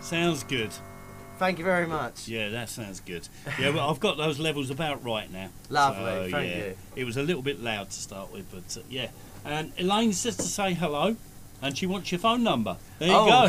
Sounds good. Thank you very much. Yeah, that sounds good. Yeah, well, I've got those levels about right now. Lovely, So, thank yeah. you. It was a little bit loud to start with, but yeah. And Elaine says to say hello, and she wants your phone number. There you go.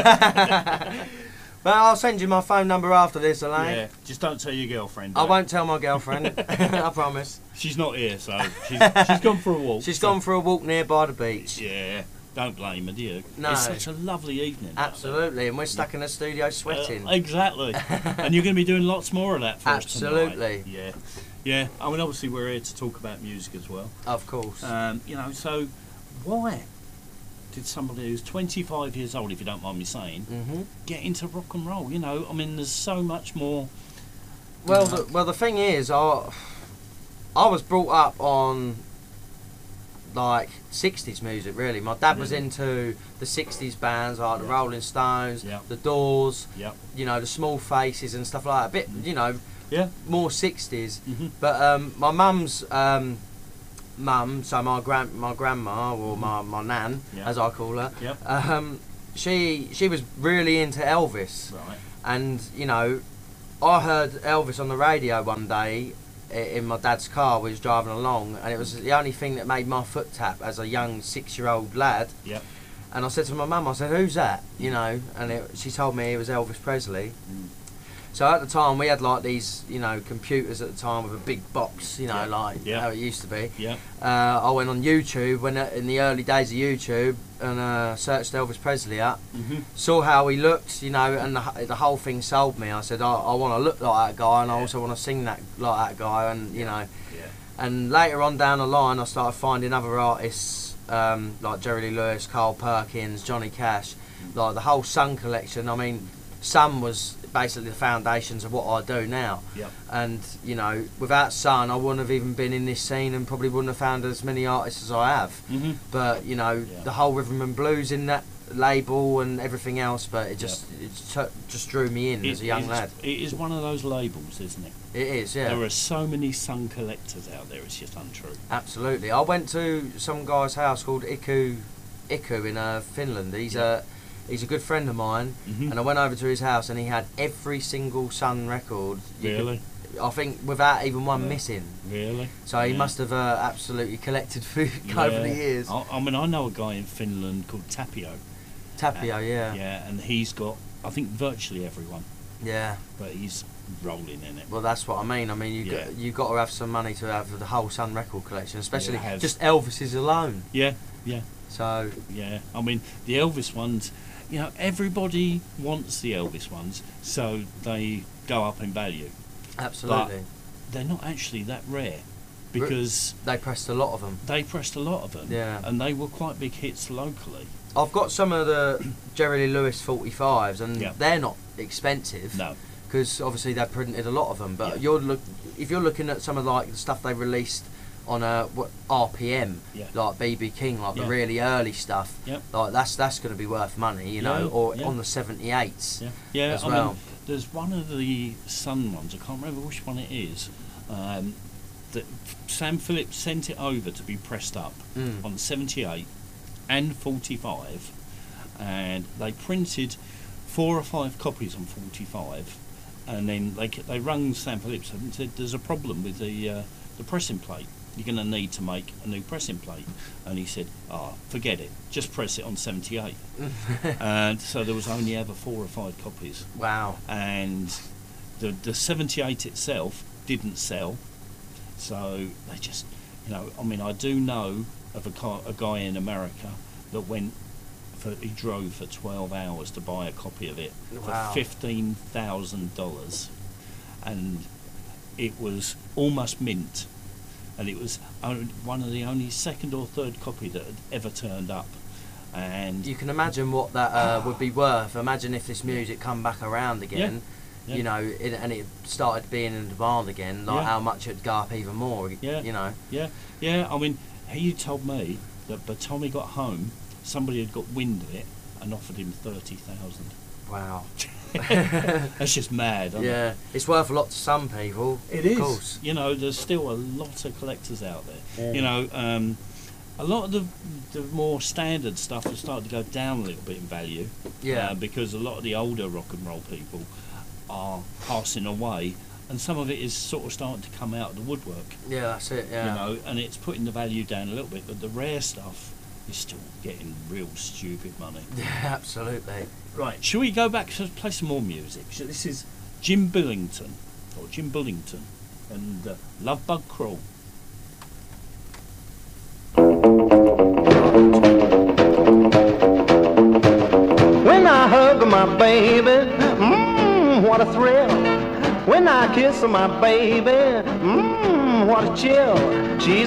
Well, I'll send you my phone number after this, Elaine. Yeah, just don't tell your girlfriend. I won't tell my girlfriend. I promise. She's not here, so she's gone for a walk. She's gone for a walk nearby the beach. Yeah, don't blame her, do you? No. It's such a lovely evening. Absolutely, and we're stuck in the studio sweating. Exactly. And you're going to be doing lots more of that for us tonight. Absolutely. Yeah. Yeah, I mean, obviously we're here to talk about music as well. Of course. So why did somebody who's 25 years old, if you don't mind me saying, get into rock and roll? You know, I mean, there's so much more. Well, the thing is, I was brought up on like 60s music, really. My dad was into the 60s bands, like the Rolling Stones, the Doors, you know, the Small Faces and stuff like that. A bit, you know, more 60s. But my mum's mum, so my grandma, or my nan, as I call her, she was really into Elvis. Right. And, you know, I heard Elvis on the radio one day in my dad's car. We was driving along, and it was the only thing that made my foot tap as a young 6-year-old lad. Yep. And I said to my mum, I said, "Who's that?" You know, and she told me it was Elvis Presley. So at the time we had like these, you know, computers at the time with a big box, you know, like how it used to be. Yeah. I went on YouTube in the early days of YouTube and searched Elvis Presley up, saw how he looked, you know, and the whole thing sold me. I said, I want to look like that guy, and I also want to sing like that guy, and you know. Yeah. And later on down the line, I started finding other artists like Jerry Lee Lewis, Carl Perkins, Johnny Cash, like the whole Sun collection. I mean, Sun was basically the foundations of what I do now. Yep. And, you know, without Sun, I wouldn't have even been in this scene and probably wouldn't have found as many artists as I have. But, you know, the whole rhythm and blues in that label and everything else, but it just just drew me in as a young lad. It is one of those labels, isn't it? It is, yeah. There are so many Sun collectors out there, it's just untrue. Absolutely. I went to some guy's house called Iku in Finland. He's a good friend of mine, and I went over to his house and he had every single Sun record. Really? I think without even one missing. Really? So he must have absolutely collected food over the years. I mean, I know a guy in Finland called Tapio. Tapio, yeah. Yeah, and he's got, I think, virtually everyone. Yeah. But he's rolling in it. Well, that's what I mean. I mean, you've got to have some money to have the whole Sun record collection, especially just Elvis's alone. Yeah, yeah. So. Yeah, I mean, the Elvis ones, you know, everybody wants the Elvis ones, so they go up in value. Absolutely. But they're not actually that rare, because they pressed a lot of them. Yeah. And they were quite big hits locally. I've got some of the Jerry Lee Lewis 45s, and they're not expensive. No. Because obviously they printed a lot of them. But if you're looking at some of like the stuff they released on RPM, like BB King, like the really early stuff, like that's going to be worth money, you know, or on the 78s as well. I mean, there's one of the Sun ones, I can't remember which one it is, that Sam Phillips sent it over to be pressed up on 78 and 45, and they printed 4 or 5 copies on 45, and then they rung Sam Phillips and said, "There's a problem with the pressing plate. You're going to need to make a new pressing plate." And he said, forget it, just press it on 78. And so there was only ever 4 or 5 copies. Wow. And the 78 itself didn't sell, so they just, you know, I mean, I do know of a guy in America that he drove for 12 hours to buy a copy of it for $15,000, and it was almost mint. And it was one of the only second or third copy that had ever turned up. And you can imagine what that would be worth. Imagine if this music come back around again, you know, and it started being in demand again, like how much it'd go up even more, you know. Yeah, I mean, he told me that by the time he got home, somebody had got wind of it and offered him $30,000. Wow. That's just mad, isn't it? It's worth a lot to some people. It is. Of course. You know, there's still a lot of collectors out there. You know, A lot of the more standard stuff has started to go down a little bit in value. Yeah. Because a lot of the older rock and roll people are passing away, and some of it is sort of starting to come out of the woodwork. Yeah, that's it. Yeah. You know, and it's putting the value down a little bit, but the rare stuff is still getting real stupid money. Yeah, absolutely. Right, shall we go back to play some more music? So this is Jim Bullington, and Love Bug Crawl. When I hug my baby, what a thrill. When I kiss my baby, what a chill. She's